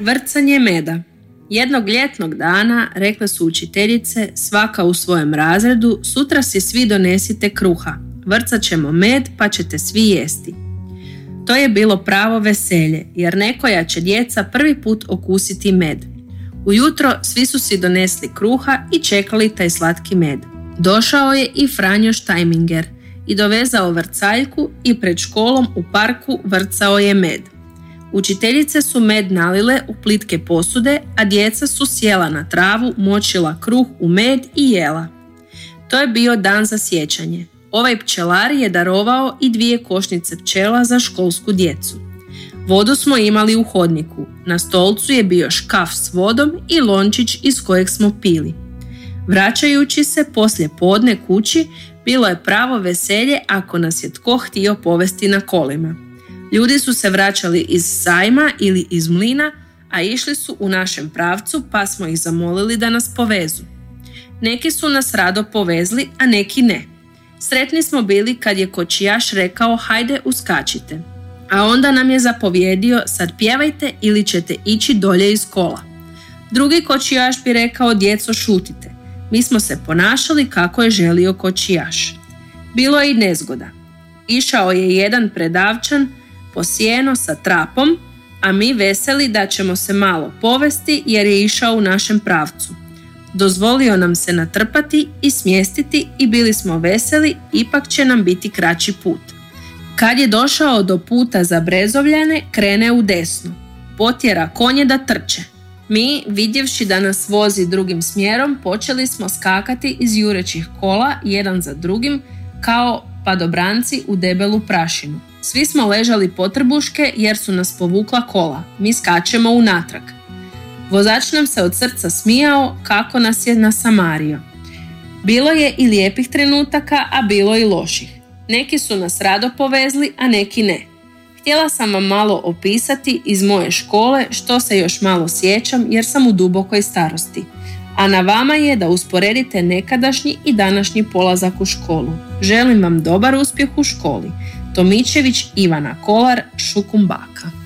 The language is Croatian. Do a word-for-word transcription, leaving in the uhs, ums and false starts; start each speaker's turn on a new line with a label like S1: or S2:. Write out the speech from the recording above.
S1: Vrcanje meda. Jednog ljetnog dana rekle su učiteljice, svaka u svojem razredu, sutra si svi donesite kruha, vrcat ćemo med pa ćete svi jesti. To je bilo pravo veselje, jer nekoja će djeca prvi put okusiti med. Ujutro svi su si donesli kruha i čekali taj slatki med. Došao je i Franjo Štajminger i dovezao vrcaljku i pred školom u parku vrcao je med. Učiteljice su med nalile u plitke posude, a djeca su sjela na travu, močila kruh u med i jela. To je bio dan za sjećanje. Ovaj pčelar je darovao i dvije košnice pčela za školsku djecu. Vodu smo imali u hodniku. Na stolcu je bio škaf s vodom i lončić iz kojeg smo pili. Vraćajući se poslije podne kući, bilo je pravo veselje ako nas je tko htio povesti na kolima. Ljudi su se vraćali iz sajma ili iz mlina, a išli su u našem pravcu pa smo ih zamolili da nas povezu. Neki su nas rado povezli, a neki ne. Sretni smo bili kad je kočijaš rekao hajde uskačite, a onda nam je zapovjedio sad pjevajte ili ćete ići dolje iz kola. Drugi kočijaš bi rekao djeco šutite. Mi smo se ponašali kako je želio kočijaš. Bilo je i nezgoda. Išao je jedan predavčan po sjeno sa trapom, a mi veseli da ćemo se malo povesti jer je išao u našem pravcu. Dozvolio nam se natrpati i smjestiti i bili smo veseli, ipak će nam biti kraći put. Kad je došao do puta za Brezovljane, krene u desno. Potjera konje da trče. Mi, vidjevši da nas vozi drugim smjerom, počeli smo skakati iz jurećih kola jedan za drugim kao padobranci u debelu prašinu. Svi smo ležali potrbuške jer su nas povukla kola. Mi skačemo unatrag. Vozač nam se od srca smijao kako nas je nasamario. Bilo je i lijepih trenutaka, a bilo i loših. Neki su nas rado povezli, a neki ne. Htjela sam vam malo opisati iz moje škole što se još malo sjećam jer sam u dubokoj starosti. A na vama je da usporedite nekadašnji i današnji polazak u školu. Želim vam dobar uspjeh u školi. Tomičević Ivana Kolar, Šukumbaka.